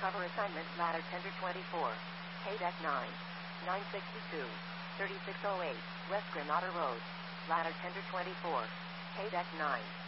Cover assignment, ladder tender 24. K-Deck 9. 962. 3608. West Granada Road. Ladder tender 24. K-Deck 9.